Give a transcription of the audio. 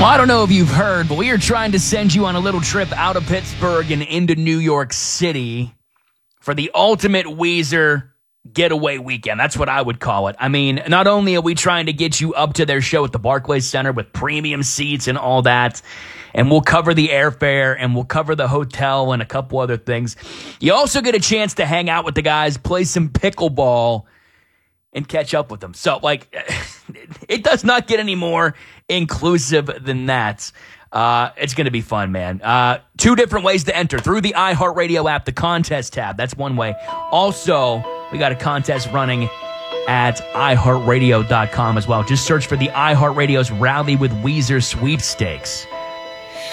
Well, I don't know if you've heard, but we are trying to send you on a little trip out of Pittsburgh and into New York City for the ultimate Weezer getaway weekend. That's what I would call it. I mean, not only are we trying to get you up to their show at the Barclays Center with premium seats and all that, and we'll cover the airfare and we'll cover the hotel and a couple other things, you also get a chance to hang out with the guys, play some pickleball, and catch up with them. So, like, it does not get any more inclusive than that. It's going to be fun, man. 2 different ways to enter. Through the iHeartRadio app, the contest tab. That's one way. Also, we got a contest running at iHeartRadio.com as well. Just search for the iHeartRadio's Rally with Weezer sweepstakes.